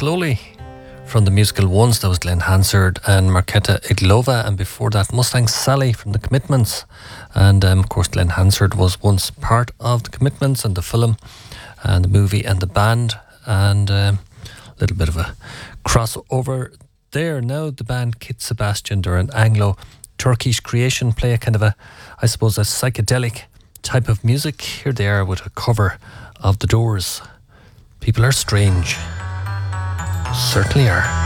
Slowly from the musical Ones. That was Glenn Hansard and Marketa Iglova, and before that Mustang Sally from the Commitments. And of course Glenn Hansard was once part of the Commitments and the film and the movie and the band, and a little bit of a crossover there. Now the band Kit Sebastian, they're an Anglo-Turkish creation, play a kind of a, I suppose, a psychedelic type of music. Here they are with a cover of The Doors. People are strange. Certainly are.